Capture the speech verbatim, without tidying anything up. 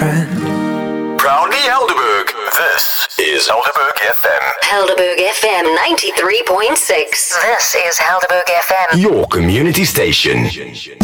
friend. Proudly Helderberg. This is Helderberg F M. Helderberg F M ninety-three point six. This is Helderberg F M. Your community station.